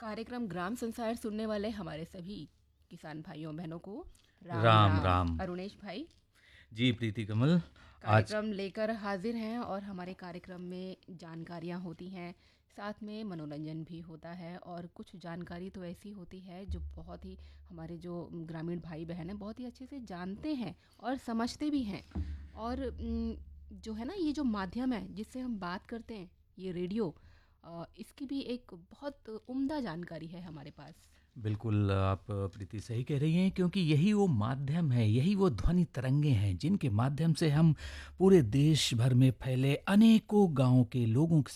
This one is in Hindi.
कार्यक्रम ग्राम संसार सुनने वाले हमारे सभी किसान भाइयों बहनों को राम राम राम। राम। अरुणेश भाई जी प्रीति कमल। आज कार्यक्रम लेकर हाजिर हैं और हमारे कार्यक्रम में जानकारियाँ होती हैं, साथ में मनोरंजन भी होता है और कुछ जानकारी तो ऐसी होती है जो बहुत ही हमारे जो ग्रामीण भाई बहन हैं बहुत ही अच्छे से जानते हैं और समझते भी हैं। और जो है ना ये जो माध्यम है जिससे हम बात करते हैं, ये रेडियो, इसकी भी एक बहुत उम्दा जानकारी है हमारे पास। बिल्कुल आप प्रीति सही कह रही हैं, क्योंकि यही वो माध्यम है, यही वो ध्वनि तरंगे हैं जिनके माध्यम से हम पूरे देश भर में फैले अनेकों गांवों के लोगों